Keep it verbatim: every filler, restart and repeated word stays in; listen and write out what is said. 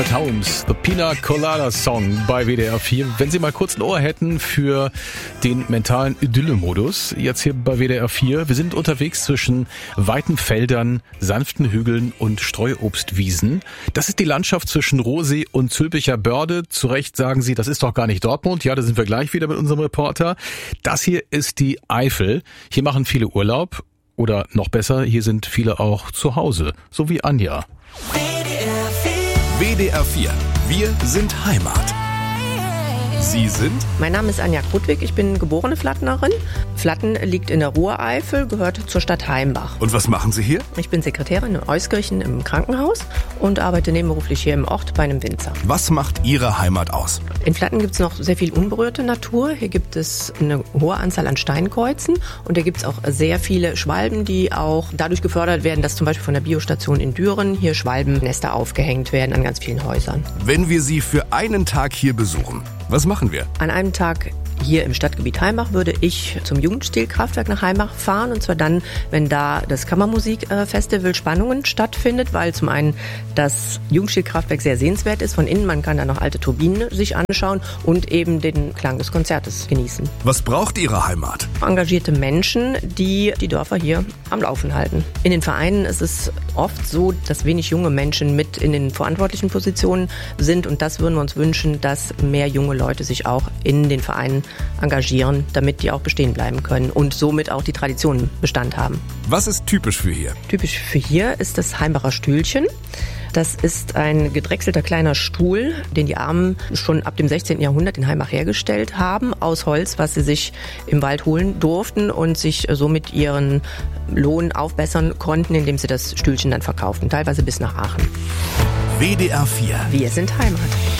Holmes, The Pina Colada Song bei W D R vier. Wenn Sie mal kurz ein Ohr hätten für den mentalen Idylle-Modus, jetzt hier bei W D R vier. Wir sind unterwegs zwischen weiten Feldern, sanften Hügeln und Streuobstwiesen. Das ist die Landschaft zwischen Rohsee und Zülpicher Börde. Zu Recht sagen Sie, das ist doch gar nicht Dortmund. Ja, da sind wir gleich wieder mit unserem Reporter. Das hier ist die Eifel. Hier machen viele Urlaub. Oder noch besser, hier sind viele auch zu Hause. So wie Anja. W D R vier. Wir sind Heimat. Sie sind? Mein Name ist Anja Krutwig, ich bin geborene Flattnerin. Flatten liegt in der Ruhreifel, gehört zur Stadt Heimbach. Und was machen Sie hier? Ich bin Sekretärin in Euskirchen im Krankenhaus und arbeite nebenberuflich hier im Ort bei einem Winzer. Was macht Ihre Heimat aus? In Flatten gibt es noch sehr viel unberührte Natur. Hier gibt es eine hohe Anzahl an Steinkreuzen und hier gibt es auch sehr viele Schwalben, die auch dadurch gefördert werden, dass zum Beispiel von der Biostation in Düren hier Schwalbennester aufgehängt werden an ganz vielen Häusern. Wenn wir Sie für einen Tag hier besuchen, was machen wir? An einem Tag hier im Stadtgebiet Heimbach würde ich zum Jugendstilkraftwerk nach Heimbach fahren, und zwar dann, wenn da das Kammermusikfestival Spannungen stattfindet, weil zum einen das Jugendstilkraftwerk sehr sehenswert ist von innen, man kann da noch alte Turbinen sich anschauen und eben den Klang des Konzertes genießen. Was braucht Ihre Heimat? Engagierte Menschen, die die Dörfer hier am Laufen halten. In den Vereinen ist es oft so, dass wenig junge Menschen mit in den verantwortlichen Positionen sind, und das würden wir uns wünschen, dass mehr junge Leute sich auch in den Vereinen engagieren, damit die auch bestehen bleiben können und somit auch die Traditionen Bestand haben. Was ist typisch für hier? Typisch für hier ist das Heimbacher Stühlchen. Das ist ein gedrechselter kleiner Stuhl, den die Armen schon ab dem sechzehnten Jahrhundert in Heimbach hergestellt haben, aus Holz, was sie sich im Wald holen durften und sich somit ihren Lohn aufbessern konnten, indem sie das Stühlchen dann verkauften, teilweise bis nach Aachen. W D R vier. Wir sind Heimat.